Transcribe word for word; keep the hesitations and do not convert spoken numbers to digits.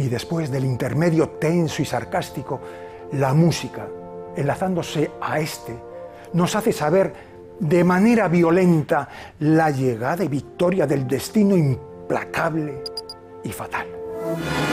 después del intermedio tenso y sarcástico, la música, enlazándose a este, nos hace saber de manera violenta la llegada y victoria del destino implacable y fatal.